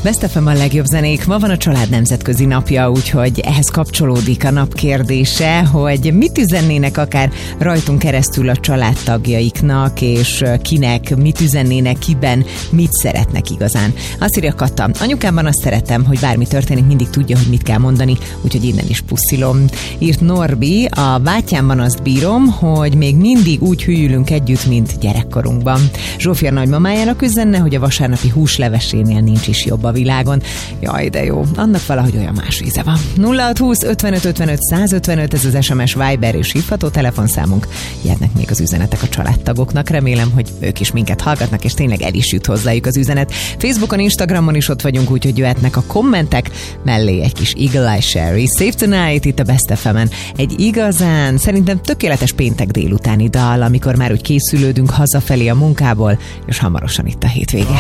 Best FM a legjobb zenék. Ma van a család nemzetközi napja, úgyhogy ehhez kapcsolódik a nap kérdése, hogy mit üzennének akár rajtunk keresztül a családtagjaiknak, és kinek mit üzennének, kiben mit szeretnek igazán. Azt írja Kata, anyukámban azt szeretem, hogy bármi történik, mindig tudja, hogy mit kell mondani, úgyhogy innen is puszilom. Írt Norbi, a bátyámban azt bírom, hogy még mindig úgy hűlünk együtt, mint gyerekkorunkban. Zsófia nagymamájának üzenne, hogy a vasárnapi húslevesénél nincs is jobb a világon. Jaj, de jó, annak valahogy olyan más íze van. 0620 55 55 155, ez az SMS, Viber és hívható telefonszámunk. Jöhetnek még az üzenetek a családtagoknak, remélem, hogy ők is minket hallgatnak, és tényleg el is jut hozzájuk az üzenet. Facebookon, Instagramon is ott vagyunk, úgyhogy jöhetnek a kommentek, mellé egy kis Eagle Eye Sherry. Save Tonight itt a Best FM-en. Egy igazán, szerintem tökéletes péntek délutáni dal, amikor már úgy készülődünk hazafelé a munkából, és hamarosan itt a hétvége.